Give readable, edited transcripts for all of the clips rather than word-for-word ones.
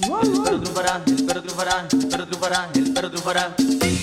El perro triunfará, el perro triunfará, el perro triunfará, el perro triunfará.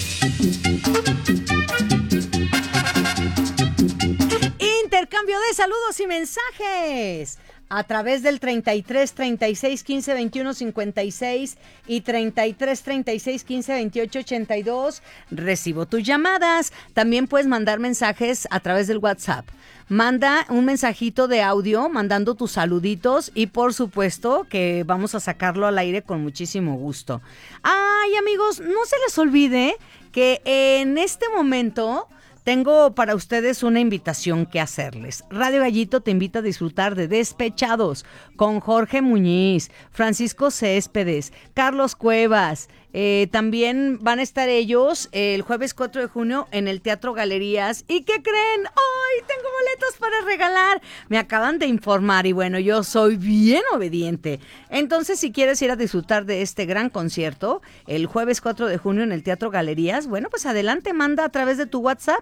Intercambio de saludos y mensajes a través del 33 36 15 21 56 y 33 36 15 28 82. Recibo tus llamadas. También puedes mandar mensajes a través del WhatsApp. Manda un mensajito de audio mandando tus saluditos y por supuesto que vamos a sacarlo al aire con muchísimo gusto. Ay, amigos, no se les olvide que en este momento tengo para ustedes una invitación que hacerles. Radio Gallito te invita a disfrutar de Despechados con Jorge Muñiz, Francisco Céspedes, Carlos Cuevas. También van a estar ellos el jueves 4 de junio en el Teatro Galerías. ¿Y qué creen? ¡Ay, tengo boletos para regalar! Me acaban de informar y bueno, yo soy bien obediente. Entonces, si quieres ir a disfrutar de este gran concierto, el jueves 4 de junio en el Teatro Galerías, bueno, pues adelante, manda a través de tu WhatsApp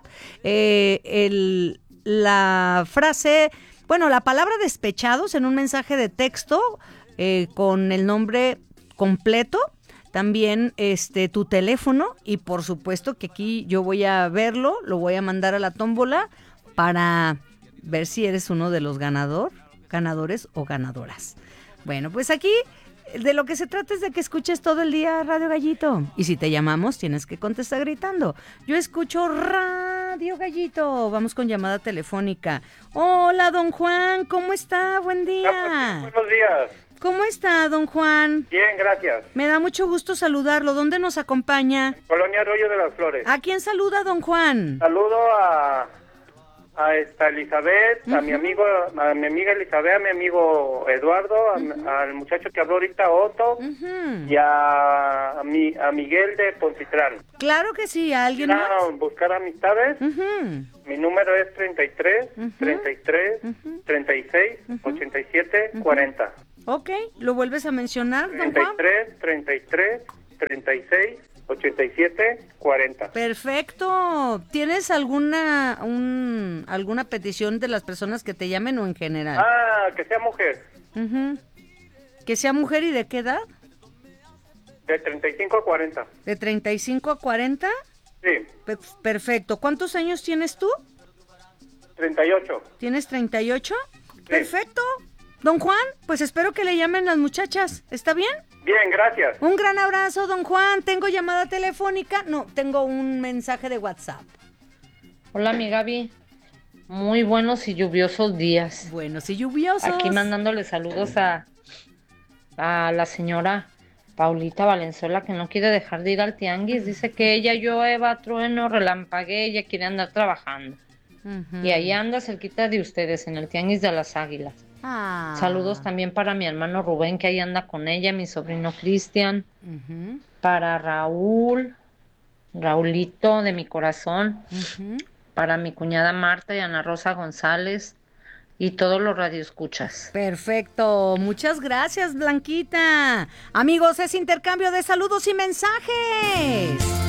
la frase, bueno, la palabra despechados en un mensaje de texto con el nombre completo. También tu teléfono y por supuesto que aquí yo voy a verlo, lo voy a mandar a la tómbola para ver si eres uno de los ganadores o ganadoras. Bueno, pues aquí de lo que se trata es de que escuches todo el día Radio Gallito. Y si te llamamos, tienes que contestar gritando. Yo escucho Radio Gallito. Vamos con llamada telefónica. Hola, don Juan, ¿cómo está? Buen día. Buenos días. ¿Cómo está, don Juan? Bien, gracias. Me da mucho gusto saludarlo. ¿Dónde nos acompaña? Colonia Arroyo de las Flores. ¿A quién saluda, don Juan? Saludo a Elizabeth, a mi amiga Elizabeth, a mi amigo Eduardo, al muchacho que habló ahorita, Otto, y a Miguel de Poncitlán. Claro que sí, ¿a alguien más? Buscar amistades. Mi número es 33 33 36 87 40. Ok, ¿lo vuelves a mencionar, don Juan? 33 36 87 40. Perfecto. ¿Tienes alguna petición de las personas que te llamen o en general? Que sea mujer. ¿Que sea mujer y de qué edad? De 35 a 40. ¿De 35 a 40? Sí. Perfecto. ¿Cuántos años tienes tú? 38. ¿Tienes 38? Sí. Perfecto. Don Juan, pues espero que le llamen las muchachas. ¿Está bien? Bien, gracias. Un gran abrazo, don Juan. ¿Tengo llamada telefónica? No, tengo un mensaje de WhatsApp. Hola, mi Gaby. Muy buenos y lluviosos días. Buenos y lluviosos. Aquí mandándole saludos a la señora Paulita Valenzuela, que no quiere dejar de ir al tianguis. Dice que ella llueva, trueno, relampaguee, ella quiere andar trabajando. Y ahí anda cerquita de ustedes, en el tianguis de las Águilas. Saludos también para mi hermano Rubén, que ahí anda con ella, mi sobrino Cristian, para Raulito de mi corazón, para mi cuñada Marta y Ana Rosa González y todos los radioescuchas. Perfecto, muchas gracias, Blanquita. Amigos, es intercambio de saludos y mensajes.